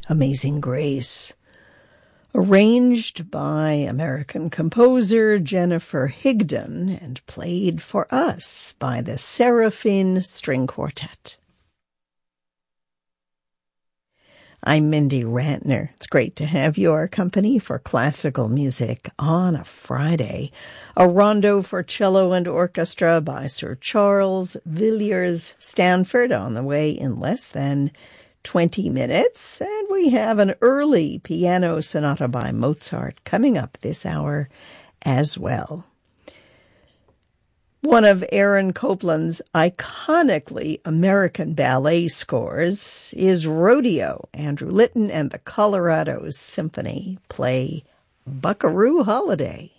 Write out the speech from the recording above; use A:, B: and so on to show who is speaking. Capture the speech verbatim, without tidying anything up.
A: Amazing Grace, arranged by American composer Jennifer Higdon and played for us by the Seraphine String Quartet. I'm Mindy Rantner. It's great to have your company for classical music on a Friday. A rondo for cello and orchestra by Sir Charles Villiers Stanford on the way in less than twenty minutes. And we have an early piano sonata by Mozart coming up this hour as well. One of Aaron Copland's iconically American ballet scores is Rodeo. Andrew Litton and the Colorado Symphony play Buckaroo Holiday.